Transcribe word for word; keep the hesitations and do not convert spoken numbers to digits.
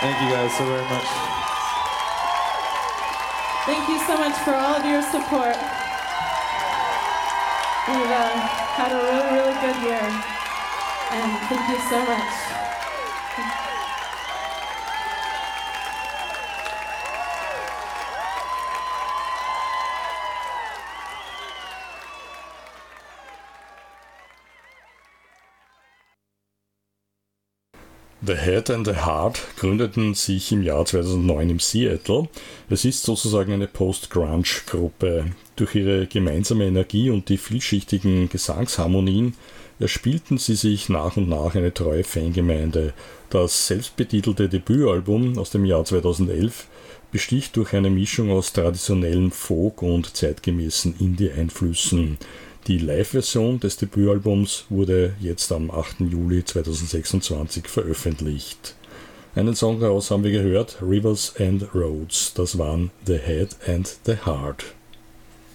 Thank you guys so very much. Thank you so much for all of your support. We've uh, had a really, really good year, and thank you so much. The Head and the Heart gründeten sich im Jahr zweitausendneun in Seattle. Es ist sozusagen eine Post-Grunge-Gruppe. Durch ihre gemeinsame Energie und die vielschichtigen Gesangsharmonien erspielten sie sich nach und nach eine treue Fangemeinde. Das selbstbetitelte Debütalbum aus dem Jahr zweitausendelf besticht durch eine Mischung aus traditionellem Folk und zeitgemäßen Indie-Einflüssen. Die Live-Version des Debütalbums wurde jetzt am achten Juli zweitausendsechsundzwanzig veröffentlicht. Einen Song daraus haben wir gehört, Rivers and Roads, das waren The Head and the Heart.